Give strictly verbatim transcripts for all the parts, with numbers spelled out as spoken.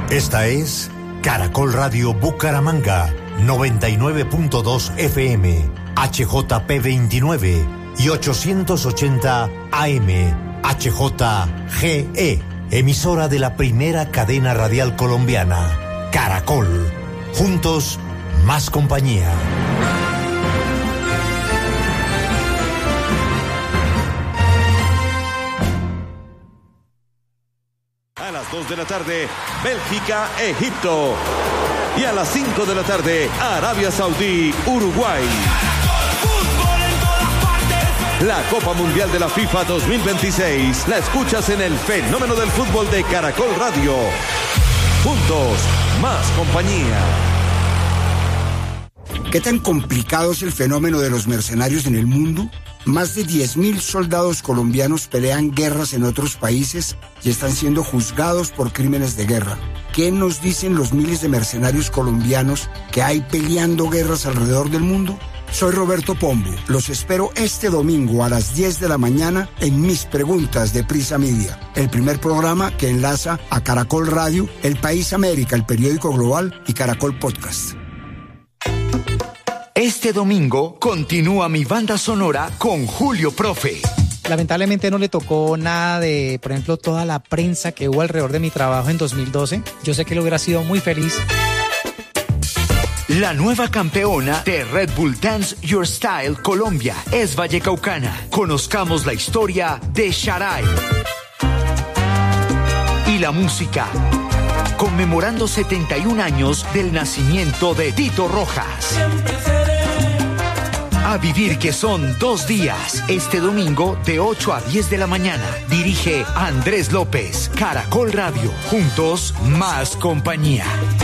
Esta es Caracol Radio Bucaramanga, noventa y nueve punto dos F M, H J P veintinueve y ochocientos ochenta A M, H J G E, emisora de la primera cadena radial colombiana, Caracol. Juntos, más compañía. A las dos de la tarde, Bélgica, Egipto. Y a las cinco de la tarde, Arabia Saudí, Uruguay. La Copa Mundial de la FIFA dos mil veintiséis la escuchas en el fenómeno del fútbol de Caracol Radio. Juntos, más compañía. ¿Qué tan complicado es el fenómeno de los mercenarios en el mundo? Más de diez mil soldados colombianos pelean guerras en otros países y están siendo juzgados por crímenes de guerra. ¿Qué nos dicen los miles de mercenarios colombianos que hay peleando guerras alrededor del mundo? Soy Roberto Pombo. Los espero este domingo a las diez de la mañana en Mis Preguntas de Prisa Media, el primer programa que enlaza a Caracol Radio, El País América, el periódico global, y Caracol Podcast. Este domingo continúa mi banda sonora con Julio Profe. Lamentablemente no le tocó nada de, por ejemplo, toda la prensa que hubo alrededor de mi trabajo en dos mil doce. Yo sé que él hubiera sido muy feliz. La nueva campeona de Red Bull Dance Your Style Colombia es vallecaucana. Conozcamos la historia de Sharai. Y la música, conmemorando setenta y un años del nacimiento de Tito Rojas. A vivir, que son dos días, este domingo de ocho a diez de la mañana. Dirige Andrés López. Caracol Radio. Juntos, más compañía.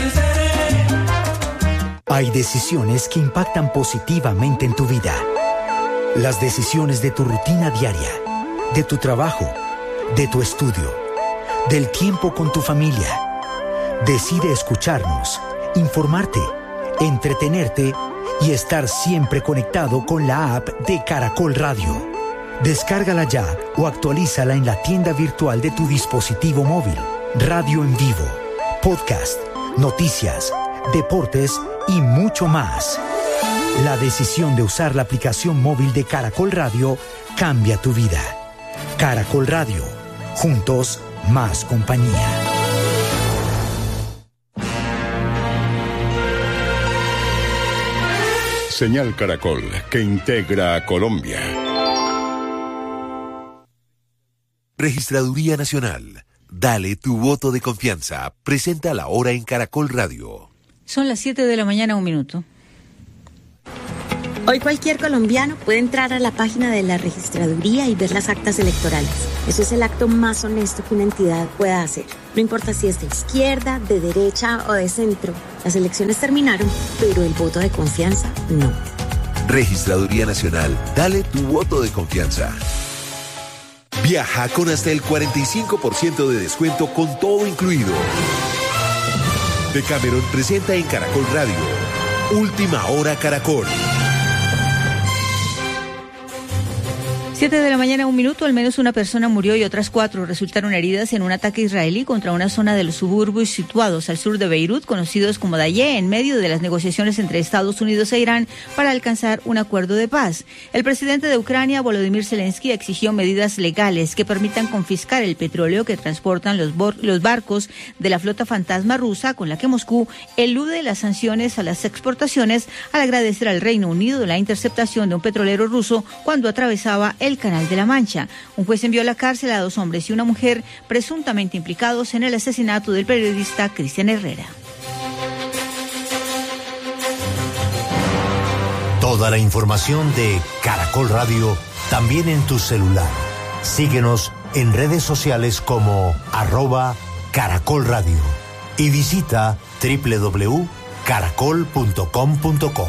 Hay decisiones que impactan positivamente en tu vida. Las decisiones de tu rutina diaria, de tu trabajo, de tu estudio, del tiempo con tu familia. Decide escucharnos, informarte, entretenerte y estar siempre conectado con la app de Caracol Radio. Descárgala ya o actualízala en la tienda virtual de tu dispositivo móvil. Radio en vivo, podcast, noticias, deportes y mucho más. La decisión de usar la aplicación móvil de Caracol Radio cambia tu vida. Caracol Radio. Juntos, más compañía. Señal Caracol, que integra a Colombia. Registraduría Nacional. Dale tu voto de confianza. Presenta la hora en Caracol Radio. Son las siete de la mañana, un minuto. Hoy cualquier colombiano puede entrar a la página de la registraduría y ver las actas electorales. Eso es el acto más honesto que una entidad pueda hacer. No importa si es de izquierda, de derecha o de centro. Las elecciones terminaron, pero el voto de confianza no. Registraduría Nacional. Dale tu voto de confianza. Viaja con hasta el cuarenta y cinco por ciento de descuento con todo incluido. Decameron presenta en Caracol Radio Última Hora Caracol. Siete de la mañana, un minuto. Al menos una persona murió y otras cuatro resultaron heridas en un ataque israelí contra una zona de los suburbios situados al sur de Beirut, conocidos como Dayé, en medio de las negociaciones entre Estados Unidos e Irán para alcanzar un acuerdo de paz. El presidente de Ucrania, Volodymyr Zelensky, exigió medidas legales que permitan confiscar el petróleo que transportan los, bor- los barcos de la flota fantasma rusa, con la que Moscú elude las sanciones a las exportaciones, al agradecer al Reino Unido la interceptación de un petrolero ruso cuando atravesaba el Canal de la Mancha. Un juez envió a la cárcel a dos hombres y una mujer presuntamente implicados en el asesinato del periodista Cristian Herrera. Toda la información de Caracol Radio también en tu celular. Síguenos en redes sociales como arroba Caracol Radio y visita doble u doble u doble u punto caracol punto com punto co.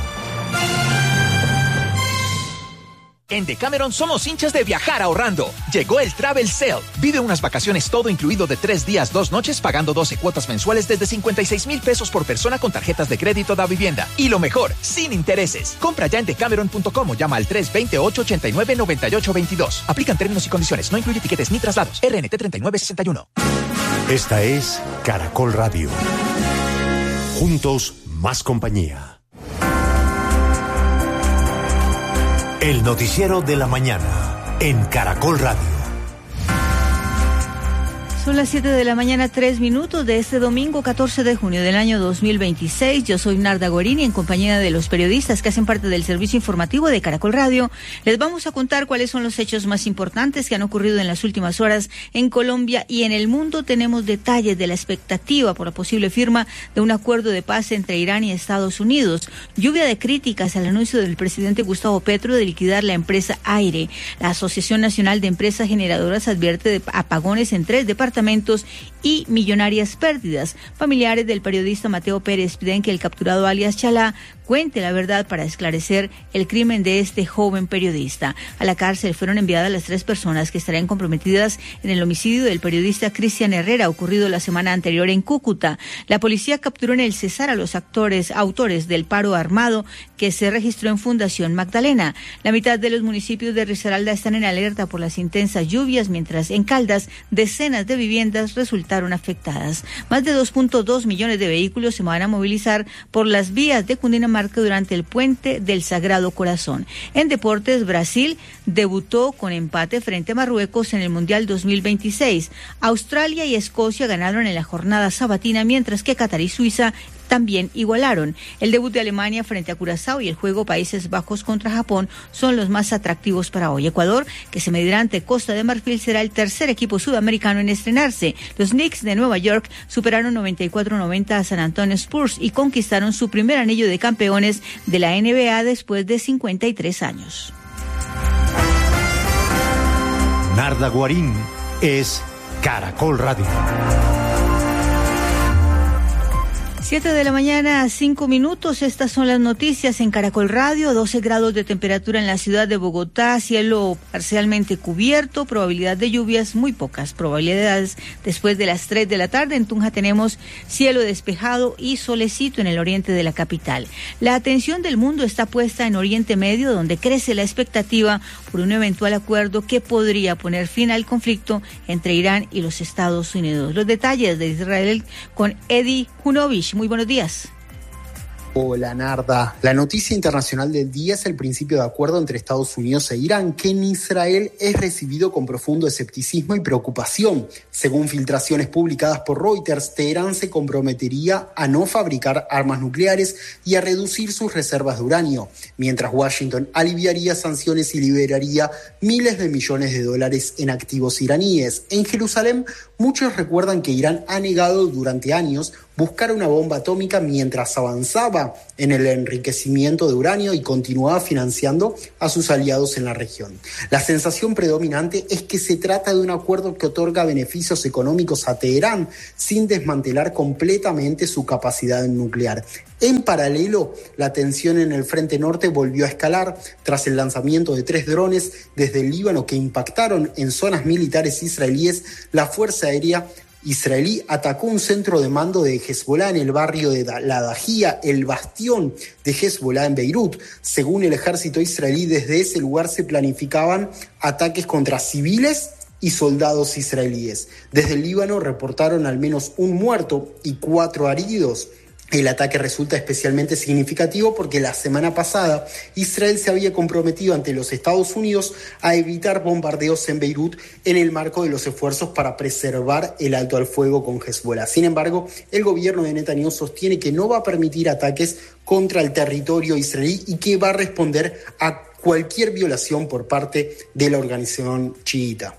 En Decameron somos hinchas de viajar ahorrando. Llegó el Travel Sale. Vive unas vacaciones todo incluido de tres días, dos noches, pagando doce cuotas mensuales desde cincuenta y seis mil pesos por persona con tarjetas de crédito da vivienda. Y lo mejor, sin intereses. Compra ya en decameron punto com o llama al tres dos ocho, ocho nueve, nueve ocho dos dos. Aplican términos y condiciones. No incluye tiquetes ni traslados. R N T treinta y nueve sesenta y uno. Esta es Caracol Radio. Juntos, más compañía. El noticiero de la mañana en Caracol Radio. Son las siete de la mañana, tres minutos de este domingo catorce de junio del año dos mil veintiséis. Yo soy Narda Guarini, en compañía de los periodistas que hacen parte del servicio informativo de Caracol Radio. Les vamos a contar cuáles son los hechos más importantes que han ocurrido en las últimas horas en Colombia y en el mundo. Tenemos detalles de la expectativa por la posible firma de un acuerdo de paz entre Irán y Estados Unidos. Lluvia de críticas al anuncio del presidente Gustavo Petro de liquidar la empresa Aire. La Asociación Nacional de Empresas Generadoras advierte de apagones en tres departamentos y millonarias pérdidas. Familiares del periodista Mateo Pérez piden que el capturado alias Chalá cuente la verdad para esclarecer el crimen de este joven periodista. A la cárcel fueron enviadas las tres personas que estarían comprometidas en el homicidio del periodista Cristian Herrera, ocurrido la semana anterior en Cúcuta. La policía capturó en el Cesar a los actores, autores del paro armado que se registró en Fundación Magdalena. La mitad de los municipios de Risaralda están en alerta por las intensas lluvias, mientras en Caldas decenas de viviendas resultaron afectadas. Más de dos punto dos millones de vehículos se van a movilizar por las vías de Cundinamarca durante el puente del Sagrado Corazón. En deportes, Brasil debutó con empate frente a Marruecos en el Mundial dos mil veintiséis. Australia y Escocia ganaron en la jornada sabatina, mientras que Qatar y Suiza también igualaron. El debut de Alemania frente a Curazao y el juego Países Bajos contra Japón son los más atractivos para hoy. Ecuador, que se medirá ante Costa de Marfil, será el tercer equipo sudamericano en estrenarse. Los Knicks de Nueva York superaron noventa y cuatro noventa a San Antonio Spurs y conquistaron su primer anillo de campeones de la N B A después de cincuenta y tres años. Narda Guarín es Caracol Radio. Siete de la mañana, cinco minutos. Estas son las noticias en Caracol Radio. doce grados de temperatura en la ciudad de Bogotá, cielo parcialmente cubierto, probabilidad de lluvias muy pocas, probabilidades después de las tres de la tarde. En Tunja tenemos cielo despejado y solecito en el oriente de la capital. La atención del mundo está puesta en Oriente Medio, donde crece la expectativa por un eventual acuerdo que podría poner fin al conflicto entre Irán y los Estados Unidos. Los detalles de Israel con Eddie Hunovich. Muy buenos días. Hola Narda. La noticia internacional del día es el principio de acuerdo entre Estados Unidos e Irán, que en Israel es recibido con profundo escepticismo y preocupación. Según filtraciones publicadas por Reuters, Teherán se comprometería a no fabricar armas nucleares y a reducir sus reservas de uranio, mientras Washington aliviaría sanciones y liberaría miles de millones de dólares en activos iraníes. En Jerusalén, muchos recuerdan que Irán ha negado durante años buscar una bomba atómica mientras avanzaba en el enriquecimiento de uranio y continuaba financiando a sus aliados en la región. La sensación predominante es que se trata de un acuerdo que otorga beneficios económicos a Teherán sin desmantelar completamente su capacidad nuclear. En paralelo, la tensión en el frente norte volvió a escalar tras el lanzamiento de tres drones desde el Líbano que impactaron en zonas militares israelíes. La Fuerza Aérea israelí atacó un centro de mando de Hezbollah en el barrio de La Dajía, el bastión de Hezbollah en Beirut. Según el ejército israelí, desde ese lugar se planificaban ataques contra civiles y soldados israelíes. Desde el Líbano reportaron al menos un muerto y cuatro heridos. El ataque resulta especialmente significativo porque la semana pasada Israel se había comprometido ante los Estados Unidos a evitar bombardeos en Beirut en el marco de los esfuerzos para preservar el alto al fuego con Hezbollah. Sin embargo, el gobierno de Netanyahu sostiene que no va a permitir ataques contra el territorio israelí y que va a responder a cualquier violación por parte de la organización chiita.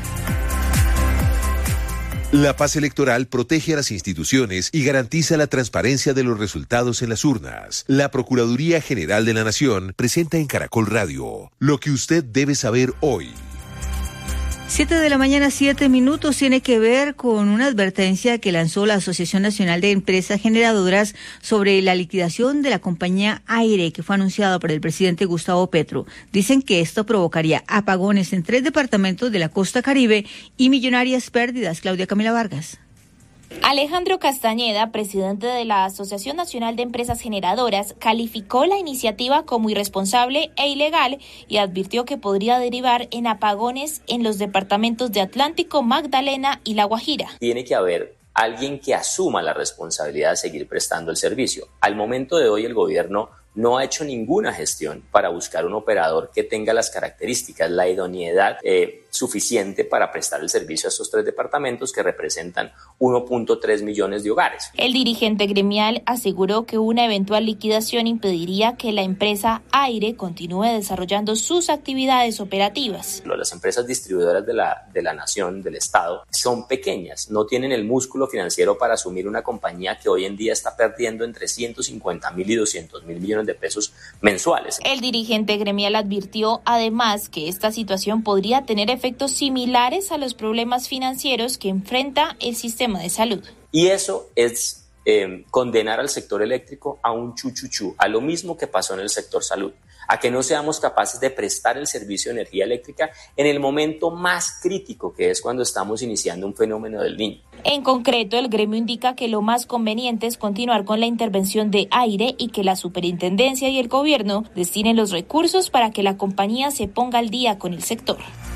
La paz electoral protege a las instituciones y garantiza la transparencia de los resultados en las urnas. La Procuraduría General de la Nación presenta en Caracol Radio lo que usted debe saber hoy. Siete de la mañana, siete minutos, tiene que ver con una advertencia que lanzó la Asociación Nacional de Empresas Generadoras sobre la liquidación de la compañía Aire, que fue anunciada por el presidente Gustavo Petro. Dicen que esto provocaría apagones en tres departamentos de la costa Caribe y millonarias pérdidas. Claudia Camila Vargas. Alejandro Castañeda, presidente de la Asociación Nacional de Empresas Generadoras, calificó la iniciativa como irresponsable e ilegal y advirtió que podría derivar en apagones en los departamentos de Atlántico, Magdalena y La Guajira. Tiene que haber alguien que asuma la responsabilidad de seguir prestando el servicio. Al momento de hoy el gobierno no ha hecho ninguna gestión para buscar un operador que tenga las características, la idoneidad eh, suficiente para prestar el servicio a estos tres departamentos que representan uno punto tres millones de hogares. El dirigente gremial aseguró que una eventual liquidación impediría que la empresa Aire continúe desarrollando sus actividades operativas. Las empresas distribuidoras de la, de la nación, del Estado, son pequeñas, no tienen el músculo financiero para asumir una compañía que hoy en día está perdiendo entre ciento cincuenta mil y doscientos mil millones de pesos mensuales. El dirigente gremial advirtió además que esta situación podría tener efectos similares a los problemas financieros que enfrenta el sistema de salud. Y eso es eh, condenar al sector eléctrico a un chuchuchú, a lo mismo que pasó en el sector salud, a que no seamos capaces de prestar el servicio de energía eléctrica en el momento más crítico, que es cuando estamos iniciando un fenómeno del Niño. En concreto, el gremio indica que lo más conveniente es continuar con la intervención de Aire y que la superintendencia y el gobierno destinen los recursos para que la compañía se ponga al día con el sector.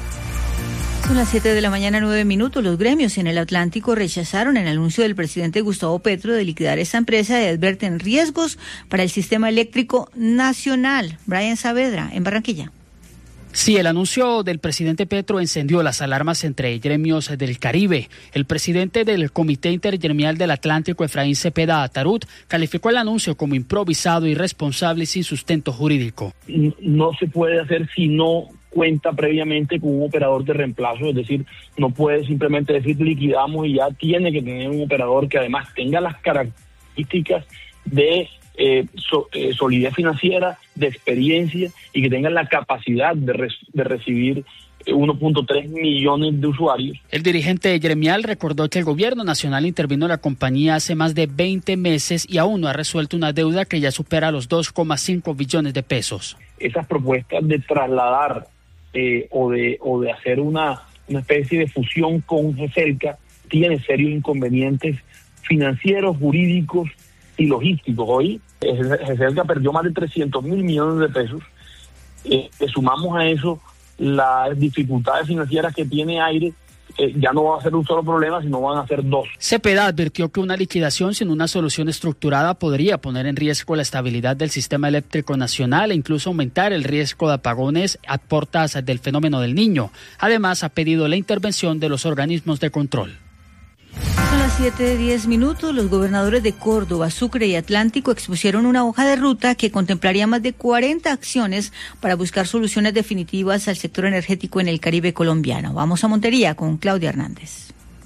Son las siete de la mañana, nueve minutos. Los gremios en el Atlántico rechazaron el anuncio del presidente Gustavo Petro de liquidar esta empresa y advierten riesgos para el sistema eléctrico nacional. Brian Saavedra, en Barranquilla. Sí, el anuncio del presidente Petro encendió las alarmas entre gremios del Caribe. El presidente del Comité Intergremial del Atlántico, Efraín Cepeda Atarut, calificó el anuncio como improvisado, irresponsable y sin sustento jurídico. No se puede hacer si no cuenta previamente con un operador de reemplazo, es decir, no puede simplemente decir liquidamos y ya tiene que tener un operador que además tenga las características de eh, so, eh, solidez financiera, de experiencia y que tenga la capacidad de, re, de recibir uno punto tres millones de usuarios. El dirigente gremial recordó que el gobierno nacional intervino en la compañía hace más de veinte meses y aún no ha resuelto una deuda que ya supera los dos coma cinco billones de pesos. Esas propuestas de trasladar Eh, o de o de hacer una, una especie de fusión con GESELCA tiene serios inconvenientes financieros, jurídicos y logísticos. Hoy GESELCA perdió más de trescientos mil millones de pesos. Eh, le sumamos a eso las dificultades financieras que tiene Aire. Eh, ya no va a ser un solo problema, sino van a ser dos. Cepeda advirtió que una liquidación sin una solución estructurada podría poner en riesgo la estabilidad del sistema eléctrico nacional e incluso aumentar el riesgo de apagones a portas del fenómeno del Niño. Además, ha pedido la intervención de los organismos de control. Son las siete, diez minutos. Los gobernadores de Córdoba, Sucre y Atlántico expusieron una hoja de ruta que contemplaría más de cuarenta acciones para buscar soluciones definitivas al sector energético en el Caribe colombiano. Vamos a Montería con Claudia Hernández.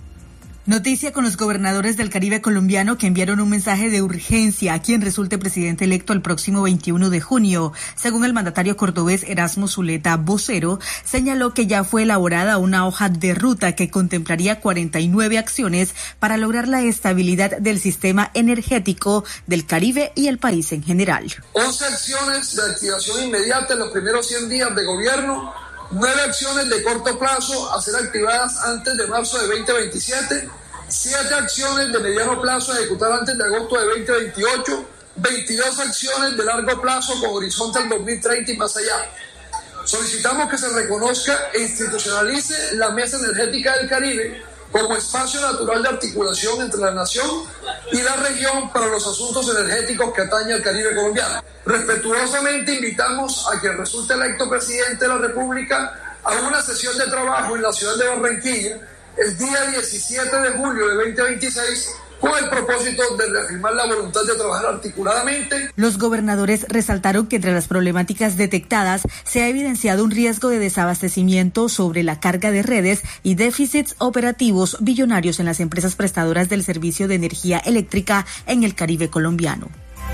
Noticia con los gobernadores del Caribe colombiano que enviaron un mensaje de urgencia a quien resulte presidente electo el próximo veintiuno de junio. Según el mandatario cordobés Erasmo Zuleta, vocero, señaló que ya fue elaborada una hoja de ruta que contemplaría cuarenta y nueve acciones para lograr la estabilidad del sistema energético del Caribe y el país en general. once acciones de activación inmediata en los primeros cien días de gobierno. Nueve acciones de corto plazo a ser activadas antes de marzo de veinte veintisiete, siete acciones de mediano plazo a ejecutar antes de agosto de veinte veintiocho, veintidós acciones de largo plazo con horizonte al dos mil treinta y más allá. Solicitamos que se reconozca e institucionalice la Mesa Energética del Caribe como espacio natural de articulación entre la nación y la región para los asuntos energéticos que atañen al Caribe colombiano. Respetuosamente invitamos a quien resulte electo presidente de la República a una sesión de trabajo en la ciudad de Barranquilla el día diecisiete de julio de veinte veintiséis con el propósito de reafirmar la voluntad de trabajar articuladamente. Los gobernadores resaltaron que entre las problemáticas detectadas se ha evidenciado un riesgo de desabastecimiento sobre la carga de redes y déficits operativos billonarios en las empresas prestadoras del servicio de energía eléctrica en el Caribe colombiano.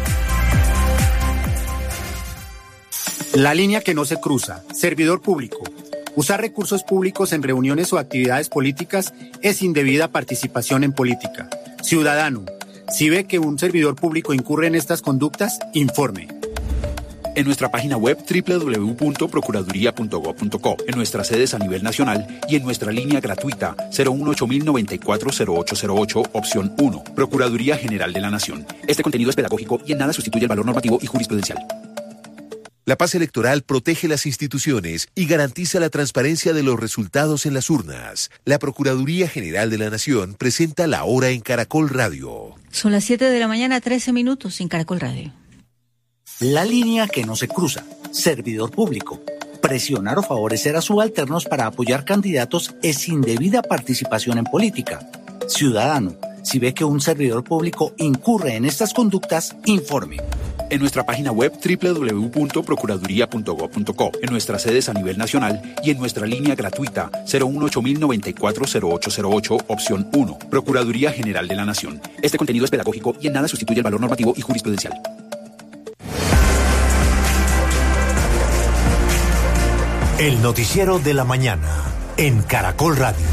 La línea que no se cruza. Servidor público. Usar recursos públicos en reuniones o actividades políticas es indebida participación en política. Ciudadano, si ve que un servidor público incurre en estas conductas, informe. En nuestra página web doble u doble u doble u punto procuraduría punto gob punto co, en nuestras sedes a nivel nacional y en nuestra línea gratuita cero uno ocho mil noventa y cuatro cero ocho cero ocho, opción uno, Procuraduría General de la Nación. Este contenido es pedagógico y en nada sustituye el valor normativo y jurisprudencial. La paz electoral protege las instituciones y garantiza la transparencia de los resultados en las urnas. La Procuraduría General de la Nación presenta La Hora en Caracol Radio. Son las siete de la mañana, trece minutos en Caracol Radio. La línea que no se cruza. Servidor público. Presionar o favorecer a subalternos para apoyar candidatos es indebida participación en política. Ciudadano, si ve que un servidor público incurre en estas conductas, informe. En nuestra página web doble u doble u doble u punto procuraduría punto gob punto co, en nuestras sedes a nivel nacional y en nuestra línea gratuita cero uno ocho cero nueve cuatro cero ocho cero ocho, opción uno. Procuraduría General de la Nación. Este contenido es pedagógico y en nada sustituye el valor normativo y jurisprudencial. El noticiero de la mañana en Caracol Radio.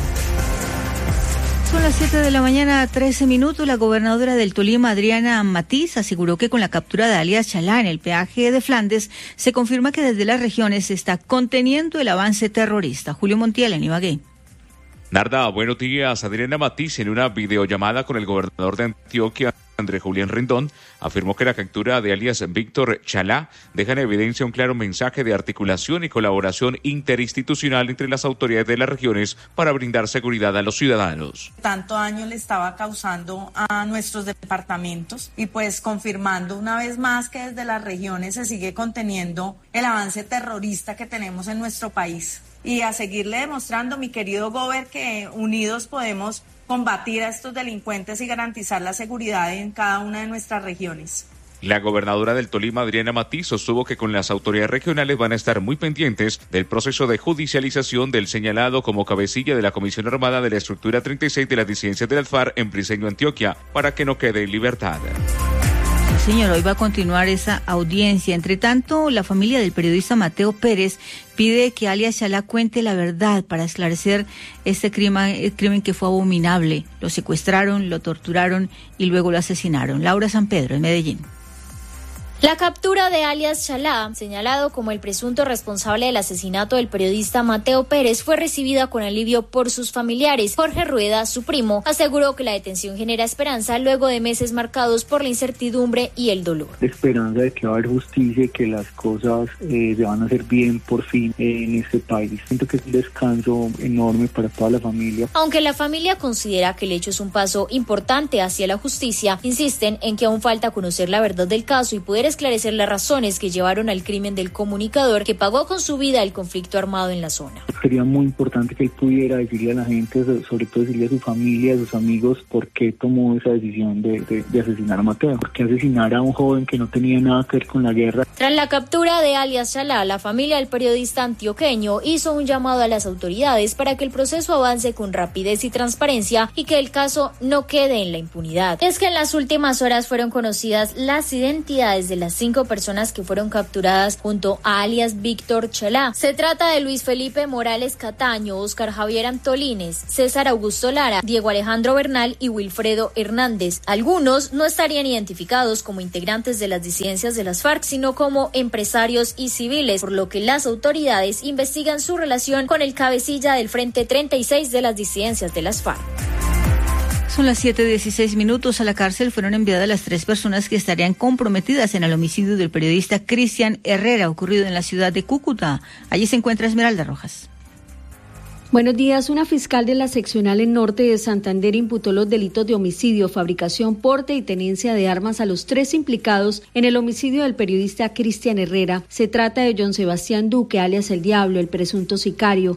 Son las siete de la mañana, trece minutos. La gobernadora del Tolima, Adriana Matiz, aseguró que con la captura de alias Chalá en el peaje de Flandes, se confirma que desde las regiones se está conteniendo el avance terrorista. Julio Montiel, en Ibagué. Narda, buenos días. Adriana Matiz, en una videollamada con el gobernador de Antioquia, Andrés Julián Rendón, afirmó que la captura de alias Víctor Chalá deja en evidencia un claro mensaje de articulación y colaboración interinstitucional entre las autoridades de las regiones para brindar seguridad a los ciudadanos. Tanto daño le estaba causando a nuestros departamentos y pues confirmando una vez más que desde las regiones se sigue conteniendo el avance terrorista que tenemos en nuestro país. Y a seguirle demostrando, mi querido Gober, que unidos podemos combatir a estos delincuentes y garantizar la seguridad en cada una de nuestras regiones. La gobernadora del Tolima, Adriana Matiz, sostuvo que con las autoridades regionales van a estar muy pendientes del proceso de judicialización del señalado como cabecilla de la Comisión Armada de la Estructura treinta y seis de las disidencias del Alfar en Briceño, Antioquia, para que no quede en libertad. Señor, hoy va a continuar esa audiencia. Entre tanto, la familia del periodista Mateo Pérez pide que alias Chalá cuente la verdad para esclarecer este crimen, el crimen que fue abominable. Lo secuestraron, lo torturaron y luego lo asesinaron. Laura San Pedro, en Medellín. La captura de alias Chalá, señalado como el presunto responsable del asesinato del periodista Mateo Pérez, fue recibida con alivio por sus familiares. Jorge Rueda, su primo, aseguró que la detención genera esperanza luego de meses marcados por la incertidumbre y el dolor. La esperanza de que va a haber justicia y que las cosas eh, se van a hacer bien por fin eh, en este país. Siento que es un descanso enorme para toda la familia. Aunque la familia considera que el hecho es un paso importante hacia la justicia, insisten en que aún falta conocer la verdad del caso y poder esclarecer las razones que llevaron al crimen del comunicador que pagó con su vida el conflicto armado en la zona. Sería muy importante que él pudiera decirle a la gente, sobre todo decirle a su familia, a sus amigos, por qué tomó esa decisión de, de, de asesinar a Mateo, por qué asesinar a un joven que no tenía nada que ver con la guerra. Tras la captura de alias Chalá, la familia del periodista antioqueño hizo un llamado a las autoridades para que el proceso avance con rapidez y transparencia y que el caso no quede en la impunidad. Es que en las últimas horas fueron conocidas las identidades de las cinco personas que fueron capturadas junto a alias Víctor Chalá. Se trata de Luis Felipe Morales Cataño, Oscar Javier Antolines, César Augusto Lara, Diego Alejandro Bernal y Wilfredo Hernández. Algunos no estarían identificados como integrantes de las disidencias de las FARC, sino como empresarios y civiles, por lo que las autoridades investigan su relación con el cabecilla del Frente treinta y seis de las disidencias de las FARC. Son las siete dieciséis minutos. A la cárcel fueron enviadas las tres personas que estarían comprometidas en el homicidio del periodista Cristian Herrera, ocurrido en la ciudad de Cúcuta. Allí se encuentra Esmeralda Rojas. Buenos días. Una fiscal de la seccional en Norte de Santander imputó los delitos de homicidio, fabricación, porte y tenencia de armas a los tres implicados en el homicidio del periodista Cristian Herrera. Se trata de John Sebastián Duque, alias El Diablo, el presunto sicario,